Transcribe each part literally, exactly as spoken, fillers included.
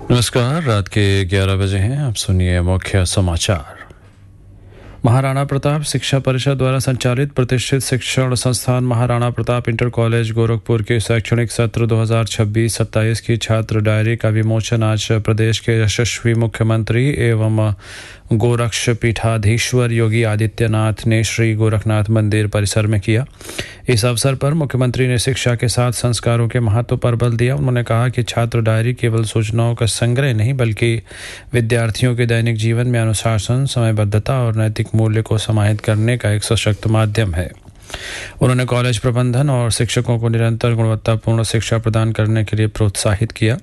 नमस्कार। रात के ग्यारह बजे हैं। आप सुनिए मुख्य समाचार। महाराणा प्रताप शिक्षा परिषद द्वारा संचालित प्रतिष्ठित शिक्षण संस्थान महाराणा प्रताप इंटर कॉलेज गोरखपुर के शैक्षणिक सत्र दो हज़ार छब्बीस सत्ताईस की छात्र डायरी का विमोचन आज प्रदेश के यशस्वी मुख्यमंत्री एवं गोरक्ष पीठाधीश्वर योगी आदित्यनाथ ने श्री गोरखनाथ मंदिर परिसर में किया। इस अवसर पर मुख्यमंत्री ने शिक्षा के साथ संस्कारों के महत्व पर बल दिया। उन्होंने कहा कि छात्र डायरी केवल सूचनाओं का संग्रह नहीं बल्कि विद्यार्थियों के दैनिक जीवन में अनुशासन, समयबद्धता और नैतिक मूल्य को समाहित करने का एक सशक्त माध्यम है। उन्होंने कॉलेज प्रबंधन और शिक्षकों को निरंतर गुणवत्तापूर्ण शिक्षा प्रदान करने के लिए प्रोत्साहित किया।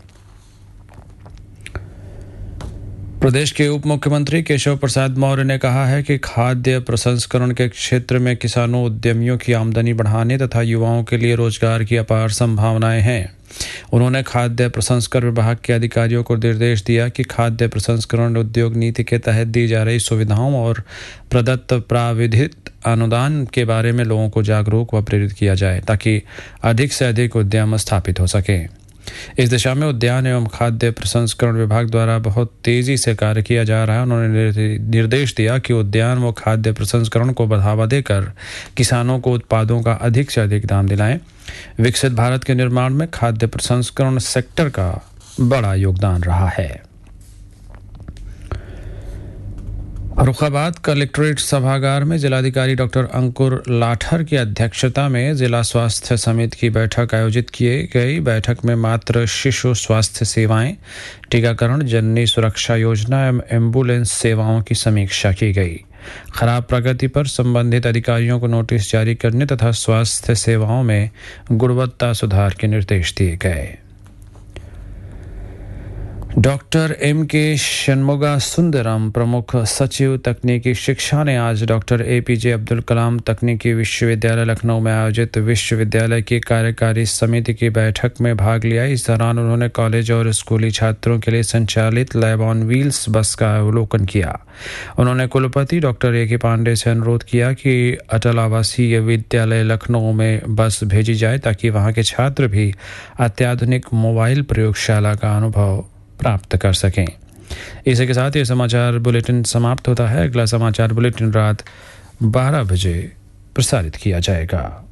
प्रदेश के उप मुख्यमंत्री केशव प्रसाद मौर्य ने कहा है कि खाद्य प्रसंस्करण के क्षेत्र में किसानों, उद्यमियों की आमदनी बढ़ाने तथा युवाओं के लिए रोजगार की अपार संभावनाएं हैं। उन्होंने खाद्य प्रसंस्करण विभाग के अधिकारियों को निर्देश दिया कि खाद्य प्रसंस्करण उद्योग नीति के तहत दी जा रही सुविधाओं और प्रदत्त प्राविधिक अनुदान के बारे में लोगों को जागरूक व प्रेरित किया जाए ताकि अधिक से अधिक उद्यम स्थापित हो सके। इस दिशा में उद्यान एवं खाद्य प्रसंस्करण विभाग द्वारा बहुत तेजी से कार्य किया जा रहा है। उन्होंने निर्देश दिया कि उद्यान व खाद्य प्रसंस्करण को बढ़ावा देकर किसानों को उत्पादों का अधिक से अधिक दाम दिलाएं। विकसित भारत के निर्माण में खाद्य प्रसंस्करण सेक्टर का बड़ा योगदान रहा है। फर्रुखाबाद कलेक्ट्रेट सभागार में जिलाधिकारी डॉक्टर अंकुर लाठर की अध्यक्षता में जिला स्वास्थ्य समिति की बैठक आयोजित की गई। बैठक में मातृ शिशु स्वास्थ्य सेवाएं, टीकाकरण, जननी सुरक्षा योजना एवं एम्बुलेंस सेवाओं की समीक्षा की गई। खराब प्रगति पर संबंधित अधिकारियों को नोटिस जारी करने तथा स्वास्थ्य सेवाओं में गुणवत्ता सुधार के निर्देश दिए गए। डॉक्टर एम के षणमुगा सुंदरम, प्रमुख सचिव तकनीकी शिक्षा, ने आज डॉक्टर ए पी जे अब्दुल कलाम तकनीकी विश्वविद्यालय लखनऊ में आयोजित विश्वविद्यालय की कार्यकारी समिति की बैठक में भाग लिया। इस दौरान उन्होंने कॉलेज और स्कूली छात्रों के लिए संचालित लैब ऑन व्हील्स बस का अवलोकन किया। उन्होंने कुलपति डॉक्टर ए के पांडे से अनुरोध किया कि अटल आवासीय विद्यालय लखनऊ में बस भेजी जाए ताकि वहां के छात्र भी अत्याधुनिक मोबाइल प्रयोगशाला का अनुभव प्राप्त कर सकें। इसी के साथ ये समाचार बुलेटिन समाप्त होता है। अगला समाचार बुलेटिन रात बारह बजे प्रसारित किया जाएगा।